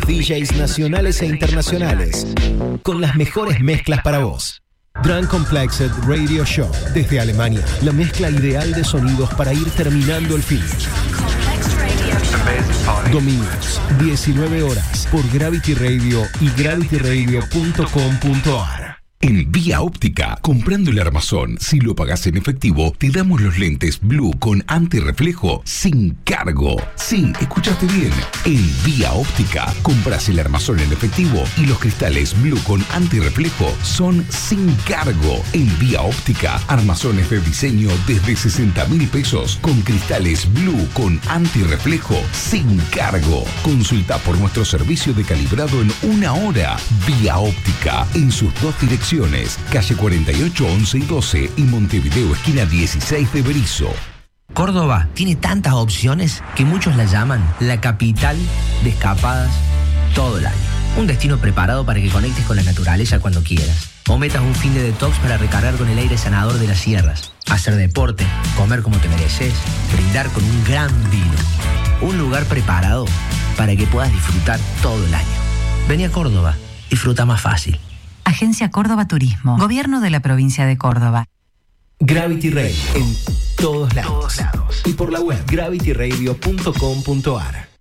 DJs nacionales e internacionales con las mejores mezclas para vos. Drum Complexed Radio Show desde Alemania. La mezcla ideal de sonidos para ir terminando el fin. Domingos, 19 horas por Gravity Radio y gravityradio.com.ar. En Vía Óptica, comprando el armazón, si lo pagás en efectivo, te damos los lentes Blue con antirreflejo sin cargo. Sí, escuchaste bien. En Vía Óptica, compras el armazón en efectivo y los cristales Blue con antirreflejo son sin cargo. En Vía Óptica, armazones de diseño desde 60.000 pesos con cristales Blue con antirreflejo sin cargo. Consulta por nuestro servicio de calibrado en 1 hora. Vía Óptica, en sus 2 direcciones. Calle 48, 11 y 12 y Montevideo, esquina 16 de Berisso. Córdoba tiene tantas opciones que muchos la llaman la capital de escapadas todo el año. Un destino preparado para que conectes con la naturaleza cuando quieras. O metas un fin de detox para recargar con el aire sanador de las sierras. Hacer deporte, comer como te mereces, brindar con un gran vino. Un lugar preparado para que puedas disfrutar todo el año. Vení a Córdoba, disfruta más fácil. Agencia Córdoba Turismo. Gobierno de la provincia de Córdoba. Gravity Radio en todos lados. Y por la web gravityradio.com.ar.